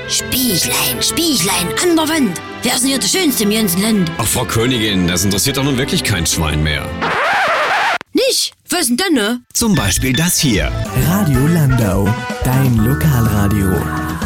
Spiechlein, Spiechlein, an der Wand. Wer ist denn hier der Schönste im ganzen Land? Ach, Frau Königin, das interessiert doch nun wirklich kein Schwein mehr. Nicht? Was denn, ne? Zum Beispiel das hier. Radio Landau, dein Lokalradio.